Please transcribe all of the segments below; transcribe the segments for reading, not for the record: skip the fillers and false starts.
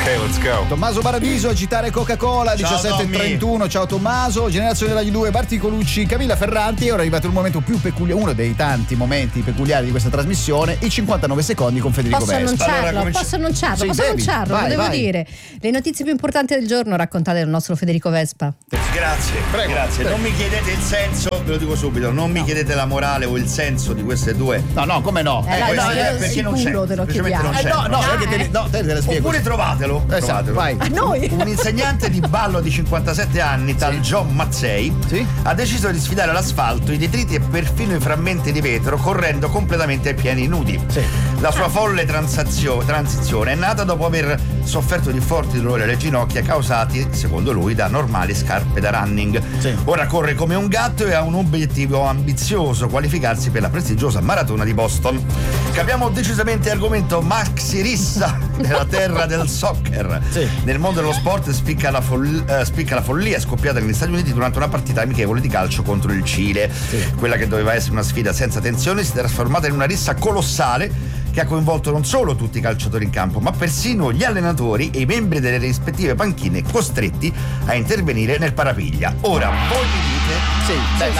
Ok, let's go. Tommaso Paradiso a citare Coca-Cola, 17:31. Ciao Tommaso. Generazione Radio 2, Marti Colucci, Camilla Ferranti. Ora è arrivato il momento più peculiare, uno dei tanti momenti peculiari di questa trasmissione, i 59 secondi con Federico Posso Vespa. annunciarlo, Sì, lo devo vai. dire. Le notizie più importanti del giorno raccontate dal nostro Federico Vespa. Grazie, Prego. Non mi chiedete il senso, ve lo dico subito, non mi chiedete la morale o il senso di queste due. No, come no? Perché non c'è. Sicuro te lo Semplicemente chiediamo. non c'è. Te le spiego. Oppure trovatelo. Esatto, vai. A noi. Un insegnante di ballo di 57 anni, tal John Mazzei, Sì. ha deciso di sfidare l'asfalto, i detriti e perfino i frammenti di vetro, correndo completamente ai piedi nudi. Sì. La sua folle transizione è nata dopo aver sofferto di forti dolori alle ginocchia causati, secondo lui, da normali scarpe da running. Sì. Ora corre come un gatto e ha un obiettivo ambizioso: qualificarsi per la prestigiosa maratona di Boston. Capiamo decisamente argomento maxi rissa della terra del soccer. Sì. Nel mondo dello sport spicca la follia scoppiata negli Stati Uniti durante una partita amichevole di calcio contro il Cile. Sì. Quella che doveva essere una sfida senza tensioni si è trasformata in una rissa colossale che ha coinvolto non solo tutti i calciatori in campo, ma persino gli allenatori e i membri delle rispettive panchine costretti a intervenire nel parapiglia. Ora, voi mi dite,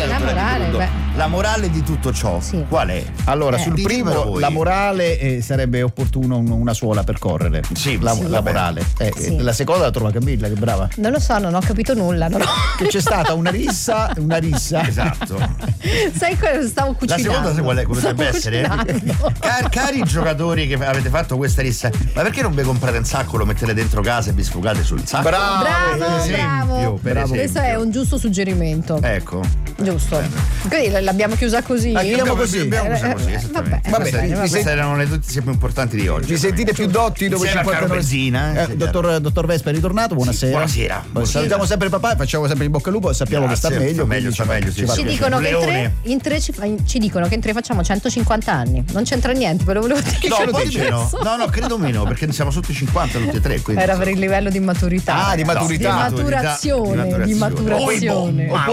la morale di tutto ciò, Sì. qual è? Allora, sul Ditemelo primo, voi. la morale sarebbe opportuno una suola per correre. Sì, la vabbè. morale. Sì. La seconda la trova Camilla, che brava. Non lo so, non ho capito nulla. Che c'è stata una rissa. Esatto. Sai cosa stavo La cucinando? seconda sai qual è? Come Stavo dovrebbe essere? cucinando. Cari giocatori che avete fatto questa rissa, ma perché non vi comprate un sacco, lo mettete dentro casa e vi sfogate sul sacco? Bravo, Bravo. per esempio. Questo è un giusto suggerimento. Ecco. Giusto. Quindi l'abbiamo chiusa così. Chiudiamo così. Abbiamo chiuso così, esattamente. vabbè, Queste erano le notizie più importanti di oggi. Vi sentite più dotti dopo Insieme a Caro 59. Benzina, Dottor Vespa è ritornato, buonasera. buonasera. Salutiamo sempre il papà e facciamo sempre il bocca al lupo, sappiamo che sta Grazie, meglio. quindi sta meglio, ci sì, fa sì. Ci piacere. dicono, che Leone. in tre ci dicono che in tre facciamo 150 anni. Non c'entra niente, ve lo volevo dire. No, ce lo poi dice? meno. No, credo meno, perché siamo sotto i 50 tutti e tre. Quindi, Era per il livello di maturità. Ah, di maturità. Di maturazione. Di maturazione. Di maturazione. Poi,